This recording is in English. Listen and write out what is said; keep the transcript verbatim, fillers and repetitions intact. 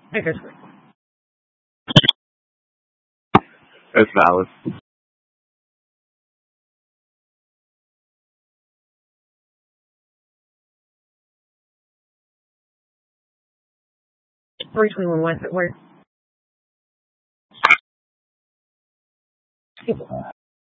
I guess It's valid. three twenty-one West, where?